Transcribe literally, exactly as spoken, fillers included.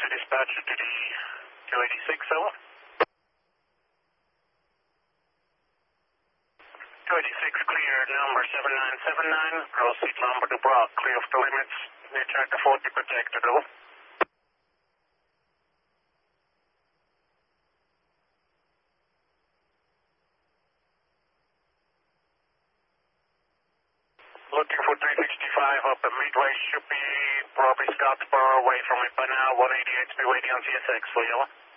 Taxi dispatch to the two eighty-six, over. two eighty-six cleared, number seven nine seven nine, proceed number to Brock, clear of the limits, near track forty protected, over. Looking for three sixty-five up at Midway, should be probably Scottsboro away from it by now, one eighty-eight, be waiting on C S X for yellow.